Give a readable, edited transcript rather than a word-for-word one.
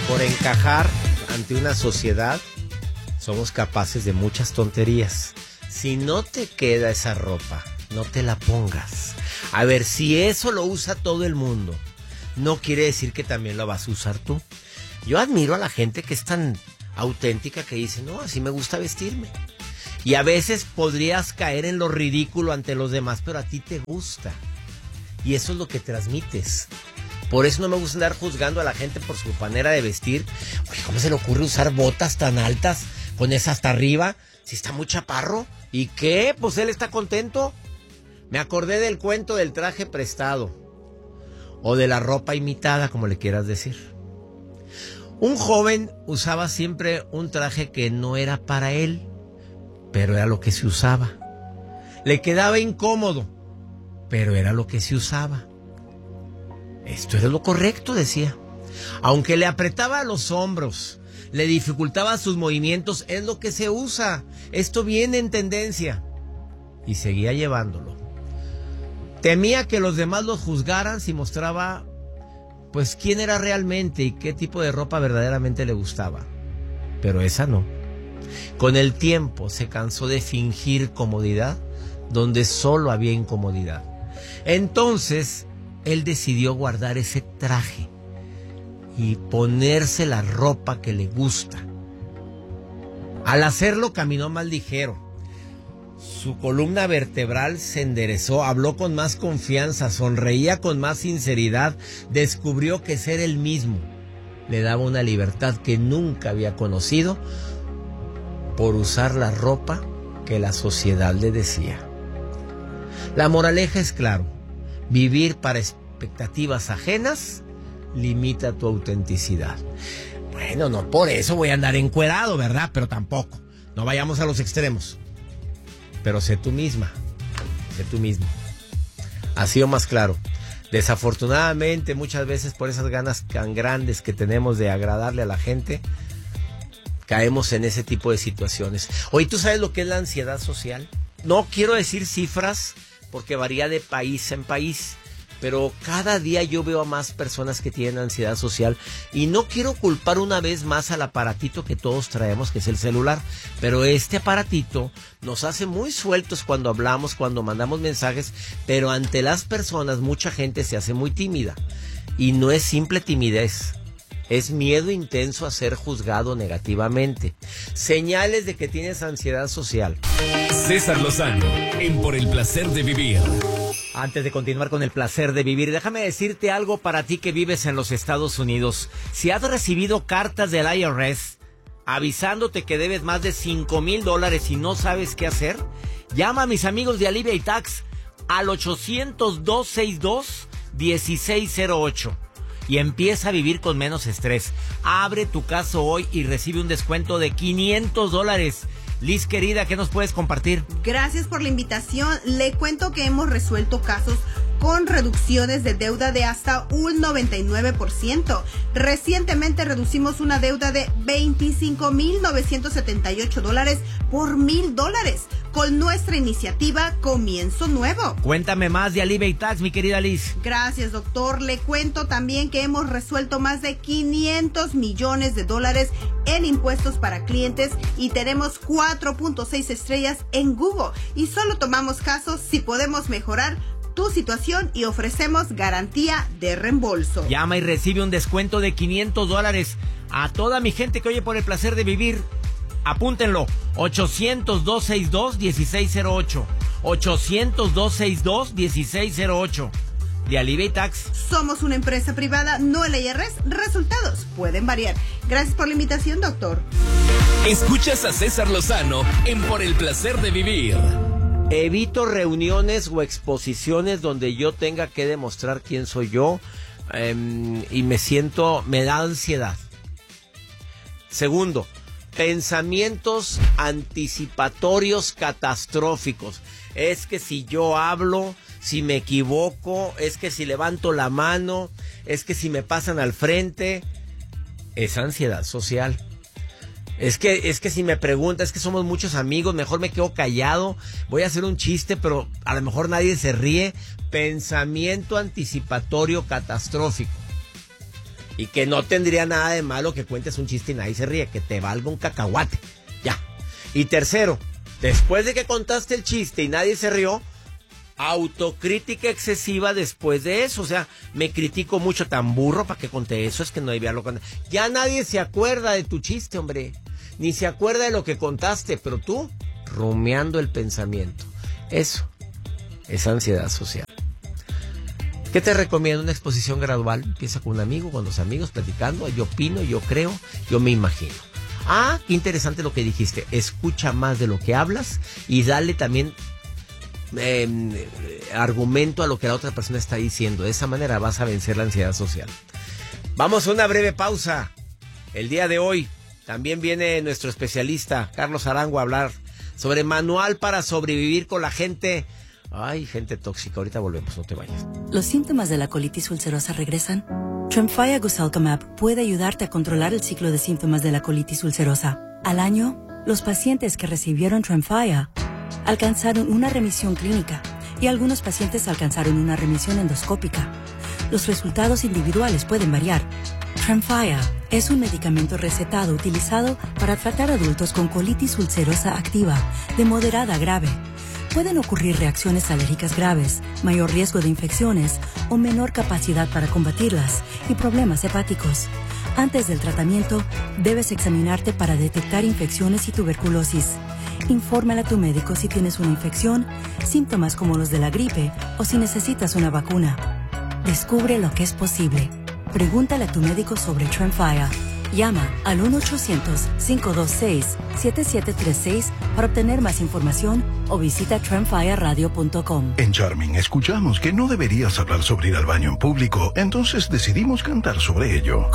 Por encajar ante una sociedad, somos capaces de muchas tonterías. Si no te queda esa ropa, no te la pongas. A ver, si eso lo usa todo el mundo, no quiere decir que también lo vas a usar tú. Yo admiro a la gente que es tan auténtica que dice, no, así me gusta vestirme. Y a veces podrías caer en lo ridículo ante los demás, pero a ti te gusta. Y eso es lo que transmites. Por eso no me gusta andar juzgando a la gente por su manera de vestir. Oye, ¿cómo se le ocurre usar botas tan altas con esa hasta arriba? Si está muy chaparro. ¿Y qué? Pues él está contento. Me acordé del cuento del traje prestado. O de la ropa imitada, como le quieras decir. Un joven usaba siempre un traje que no era para él, pero era lo que se usaba. Le quedaba incómodo, pero era lo que se usaba. Esto era lo correcto, decía. Aunque le apretaba los hombros, le dificultaba sus movimientos, es lo que se usa. Esto viene en tendencia. Y seguía llevándolo. Temía que los demás lo juzgaran si mostraba, pues, quién era realmente y qué tipo de ropa verdaderamente le gustaba. Pero esa no. Con el tiempo se cansó de fingir comodidad donde solo había incomodidad. Entonces, él decidió guardar ese traje y ponerse la ropa que le gusta. Al hacerlo caminó más ligero. Su columna vertebral se enderezó, habló con más confianza, sonreía con más sinceridad, descubrió que ser él mismo le daba una libertad que nunca había conocido por usar la ropa que la sociedad le decía. La moraleja es claro. Vivir para expectativas ajenas limita tu autenticidad. Bueno, no por eso voy a andar encuerado, ¿verdad? Pero tampoco. No vayamos a los extremos. Pero sé tú misma. Sé tú mismo. Ha sido más claro. Desafortunadamente, muchas veces por esas ganas tan grandes que tenemos de agradarle a la gente, caemos en ese tipo de situaciones. Oye, ¿tú sabes lo que es la ansiedad social? No quiero decir cifras, porque varía de país en país, pero cada día yo veo a más personas que tienen ansiedad social y no quiero culpar una vez más al aparatito que todos traemos, que es el celular, pero este aparatito nos hace muy sueltos cuando hablamos, cuando mandamos mensajes, pero ante las personas mucha gente se hace muy tímida y no es simple timidez. Es miedo intenso a ser juzgado negativamente. Señales de que tienes ansiedad social. César Lozano, en Por el Placer de Vivir. Antes de continuar con el placer de vivir, déjame decirte algo para ti que vives en los Estados Unidos. Si has recibido cartas del IRS avisándote que debes más de $5,000 y no sabes qué hacer, llama a mis amigos de Alivia y Tax al 800-262-1608. Y empieza a vivir con menos estrés. Abre tu caso hoy y recibe un descuento de $500. Liz, querida, ¿qué nos puedes compartir? Gracias por la invitación. Le cuento que hemos resuelto casos con reducciones de deuda de hasta un 99%. Recientemente reducimos una deuda de $25,978 por $1,000 con nuestra iniciativa Comienzo Nuevo. Cuéntame más de Alivia y Tax, mi querida Liz. Gracias, doctor. Le cuento también que hemos resuelto más de $500 millones en impuestos para clientes y tenemos 4.6 estrellas en Google. Y solo tomamos casos si podemos mejorar tu situación y ofrecemos garantía de reembolso. Llama y recibe un descuento de $500 a toda mi gente que oye Por el Placer de Vivir. Apúntenlo, 800-262-1608. 800-262-1608. De Alivia y Tax. Somos una empresa privada, no el IRS. Resultados pueden variar. Gracias por la invitación, doctor. Escuchas a César Lozano en Por el Placer de Vivir. Evito reuniones o exposiciones donde yo tenga que demostrar quién soy yo y me da ansiedad. Segundo, pensamientos anticipatorios catastróficos. Es que si yo hablo, si me equivoco, es que si levanto la mano, es que si me pasan al frente, es ansiedad social. Es que si me preguntas, es que somos muchos amigos, mejor me quedo callado, voy a hacer un chiste, pero a lo mejor nadie se ríe. Pensamiento anticipatorio catastrófico. Y que no tendría nada de malo que cuentes un chiste y nadie se ríe, que te valga un cacahuate. Ya. Y tercero, después de que contaste el chiste y nadie se rió, autocrítica excesiva después de eso. O sea, me critico mucho, tan burro para que conté eso, es que no debía lo contar. Ya nadie se acuerda de tu chiste, hombre. Ni se acuerda de lo que contaste, pero tú, rumiando el pensamiento. Eso es ansiedad social. ¿Qué te recomiendo? Una exposición gradual. Empieza con un amigo, con los amigos, platicando. Yo opino, yo creo, yo me imagino. Ah, qué interesante lo que dijiste. Escucha más de lo que hablas y dale también argumento a lo que la otra persona está diciendo. De esa manera vas a vencer la ansiedad social. Vamos a una breve pausa. El día de hoy también viene nuestro especialista, Carlos Arango, a hablar sobre manual para sobrevivir con la gente. Ay, gente tóxica. Ahorita volvemos, no te vayas. ¿Los síntomas de la colitis ulcerosa regresan? Tremfya Guselkumab puede ayudarte a controlar el ciclo de síntomas de la colitis ulcerosa. Al año, los pacientes que recibieron Tremfya alcanzaron una remisión clínica y algunos pacientes alcanzaron una remisión endoscópica. Los resultados individuales pueden variar. Tremfya es un medicamento recetado utilizado para tratar adultos con colitis ulcerosa activa de moderada a grave. Pueden ocurrir reacciones alérgicas graves, mayor riesgo de infecciones o menor capacidad para combatirlas y problemas hepáticos. Antes del tratamiento, debes examinarte para detectar infecciones y tuberculosis. Infórmale a tu médico si tienes una infección, síntomas como los de la gripe o si necesitas una vacuna. Descubre lo que es posible. Pregúntale a tu médico sobre Tremfya. Llama al 1-800-526-7736 para obtener más información o visita tremfyaradio.com. En Charming escuchamos que no deberías hablar sobre ir al baño en público, entonces decidimos cantar sobre ello.